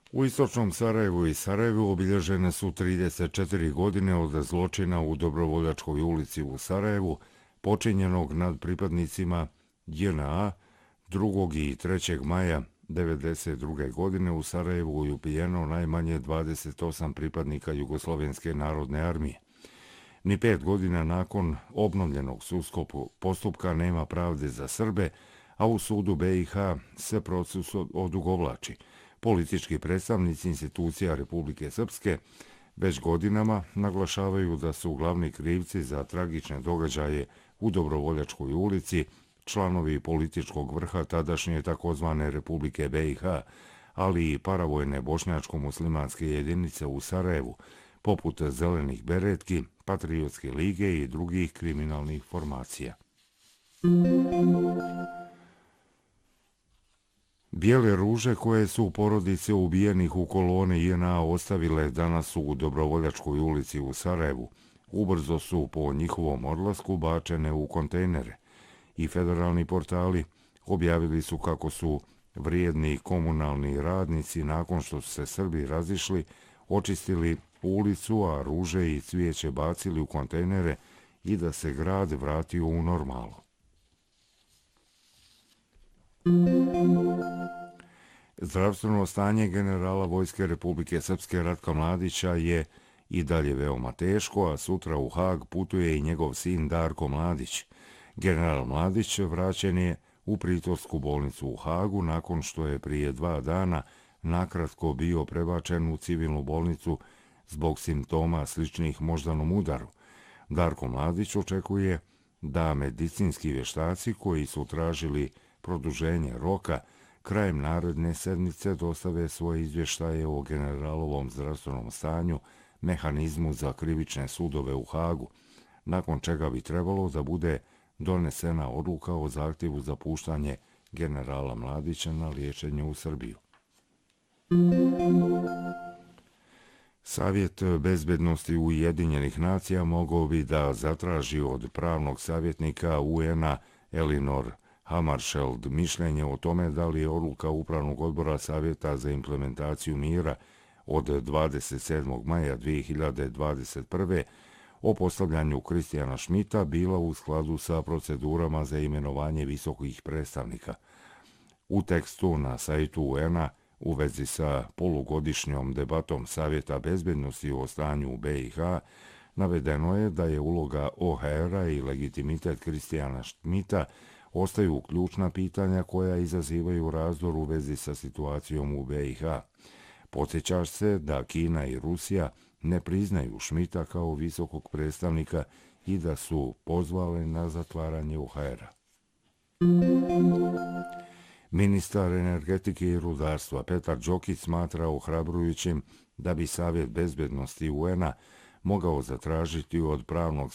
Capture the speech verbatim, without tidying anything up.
U istočnom Sarajevu i Sarajevu obilježene su trideset četiri godine od zločina u Dobrovoljačkoj ulici u Sarajevu, počinjenog nad pripadnicima J N A drugog i trećeg maja devedeset druge. godine u Sarajevu je ubijeno najmanje dvadeset osam pripadnika Jugoslovenske narodne armije. Ni pet godina nakon obnovljenog sudskog postupka nema pravde za Srbe, a u sudu B i H se proces odugovlači. Politički predstavnici institucija Republike Srpske već godinama naglašavaju da su glavni krivci za tragične događaje u Dobrovoljačkoj ulici članovi političkog vrha tadašnje takozvane Republike B i H, ali i paravojne bošnjačko-muslimanske jedinice u Sarajevu, poput Zelenih beretki, Patriotske lige i drugih kriminalnih formacija. Bijele ruže koje su porodice ubijenih u koloni J N A ostavile danas u Dobrovoljačkoj ulici u Sarajevu, ubrzo su po njihovom odlasku bačene u kontejnere i federalni portali objavili su kako su vrijedni komunalni radnici nakon što su se Srbi razišli očistili ulicu, a ruže i cvijeće bacili u kontejnere i da se grad vratio u normalu. Zdravstveno stanje generala Vojske Republike Srpske Ratka Mladića je i dalje veoma teško, a sutra u Hag putuje i njegov sin Darko Mladić. General Mladić vraćen je u pritorsku bolnicu u Hagu nakon što je prije dva dana nakratko bio prebačen u civilnu bolnicu zbog simptoma sličnih moždanom udaru. Darko Mladić očekuje da medicinski vještaci koji su tražili produženje roka krajem naredne sedmice dostave svoje izvještaje o generalovom zdravstvenom stanju mehanizmu za krivične sudove u Hagu, nakon čega bi trebalo da bude donesena odluka o zahtjevu za puštanje generala Mladića na liječenje u Srbiju. Savjet bezbednosti Ujedinjenih nacija mogao bi da zatraži od pravnog savjetnika U N A Elinor Hammarskjöld mišljenje o tome da li je odluka Upravnog odbora Savjeta za implementaciju mira od dvadeset sedmog maja dvije hiljade dvadeset prve. o postavljanju Kristijana Šmita bila u skladu sa procedurama za imenovanje visokih predstavnika. U tekstu na sajtu U N A u vezi sa polugodišnjom debatom Savjeta bezbednosti o stanju u B i H navedeno je da je uloga O H R-a i legitimitet Kristijana Šmita ostaju ključna pitanja koja izazivaju razdor u vezi sa situacijom u B i H. Podsjeća se da Kina i Rusija ne priznaju Šmita kao visokog predstavnika i da su pozvali na zatvaranje O H R-a. Ministar energetike i rudarstva Petar Đokić smatra ohrabrujućim da bi Savjet bezbednosti U N A mogao zatražiti od pravnog